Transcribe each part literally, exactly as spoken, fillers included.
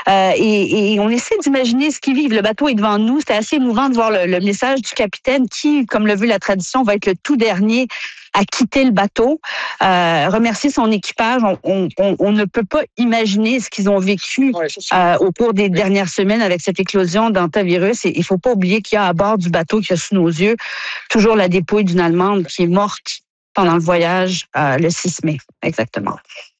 Euh, et, et on essaie d'imaginer ce qu'ils vivent. Le bateau est devant nous. C'était assez émouvant de voir le, le message du capitaine qui, comme le veut la tradition, va être le tout dernier à quitter le bateau, euh, remercier son équipage. On, on, on, on ne peut pas imaginer ce qu'ils ont vécu euh, au cours des dernières semaines avec cette éclosion d'hantavirus. Et il faut pas oublier qu'il y a à bord du bateau qui a sous nos yeux toujours la dépouille d'une Allemande qui est morte pendant le voyage euh, le six mai, exactement.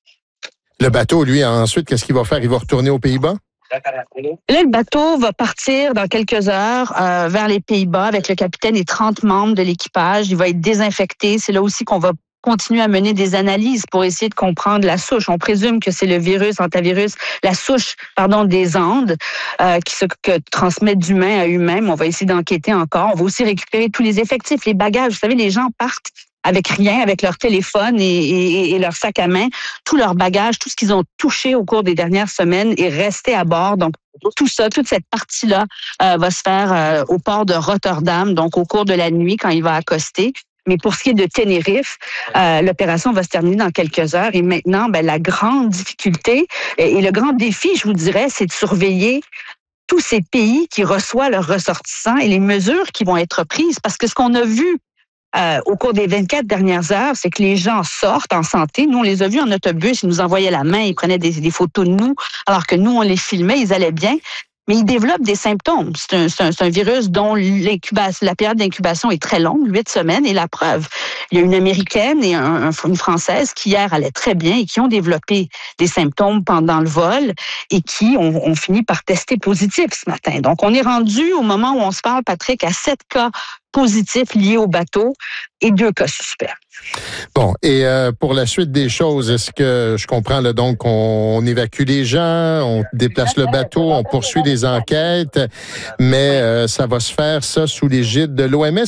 Le bateau, lui, ensuite, qu'est-ce qu'il va faire? Il va retourner aux Pays-Bas? Là, le bateau va partir dans quelques heures euh, vers les Pays-Bas avec le capitaine et trente membres de l'équipage. Il va être désinfecté. C'est là aussi qu'on va continuer à mener des analyses pour essayer de comprendre la souche. On présume que c'est le virus, hantavirus, la souche, pardon, des Andes, euh, qui se que transmet d'humain à humain. Mais on va essayer d'enquêter encore. On va aussi récupérer tous les effectifs, les bagages. Vous savez, les gens partent avec rien, avec leur téléphone et, et, et leur sac à main, tout leur bagage, tout ce qu'ils ont touché au cours des dernières semaines est resté à bord. Donc, tout ça, toute cette partie-là euh, va se faire euh, au port de Rotterdam, donc au cours de la nuit quand il va accoster. Mais pour ce qui est de Tenerife, euh, l'opération va se terminer dans quelques heures. Et maintenant, ben, la grande difficulté et, et le grand défi, je vous dirais, c'est de surveiller tous ces pays qui reçoivent leurs ressortissants et les mesures qui vont être prises. Parce que ce qu'on a vu Euh, au cours des vingt-quatre dernières heures, c'est que les gens sortent en santé. Nous, on les a vus en autobus, ils nous envoyaient la main, ils prenaient des, des photos de nous, alors que nous, on les filmait, ils allaient bien. Mais ils développent des symptômes. C'est un, c'est un, c'est un virus dont l'incubation, la période d'incubation est très longue, huit semaines, et la preuve. Il y a une Américaine et un, un, une Française qui, hier, allaient très bien et qui ont développé des symptômes pendant le vol et qui ont, ont fini par tester positif ce matin. Donc, on est rendu au moment où on se parle, Patrick, à sept cas positifs liés au bateau et deux cas suspects. Bon, et euh, pour la suite des choses, est-ce que je comprends là, donc on, on évacue les gens, on déplace le bateau, on poursuit les enquêtes, mais euh, ça va se faire ça sous l'égide de l'O M S?